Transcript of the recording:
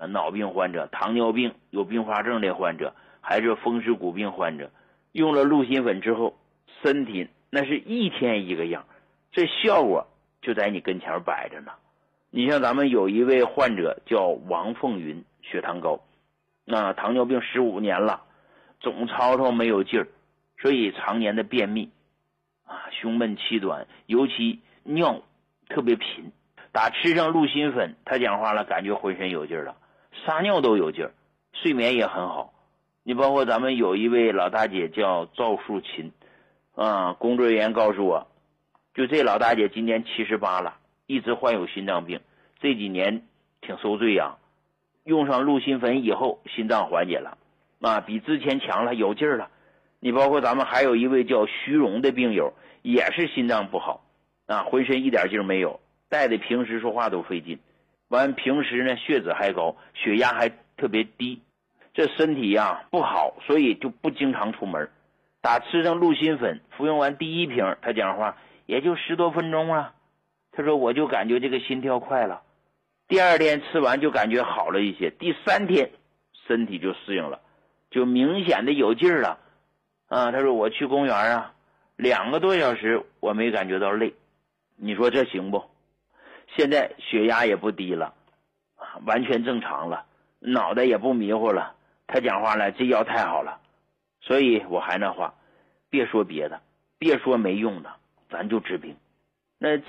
者、脑病患者、糖尿病、有并发症的患者，还是风湿骨病患者，用了鹿心粉之后，身体那是一天一个样，这效果就在你跟前摆着呢。你像咱们有一位患者叫王凤云，血糖高，糖尿病15年了，总吵吵没有劲儿，所以常年的便秘胸闷气短，尤其尿特别频。打吃上鹿心粉，他讲话了，感觉浑身有劲儿了，撒尿都有劲儿，睡眠也很好。你包括咱们有一位老大姐叫赵树琴工作人员告诉我，就这老大姐今年78了，一直患有心脏病，这几年挺受罪呀。用上鹿心粉以后，心脏缓解了比之前强了，有劲儿了。你包括咱们还有一位叫徐荣的病友，也是心脏不好浑身一点劲儿没有，带的平时说话都费劲，完平时呢血脂还高，血压还特别低，这身体不好，所以就不经常出门。打吃上鹿心粉，服用完第一瓶，他讲话也就10多分钟啊。他说我就感觉这个心跳快了，第二天吃完就感觉好了一些，第3天身体就适应了，就明显的有劲儿了他说我去公园2个多小时我没感觉到累，你说这行不？现在血压也不低了完全正常了，脑袋也不迷糊了。他讲话了，这药太好了。所以我还那话，别说别的，别说没用的，咱就治病。那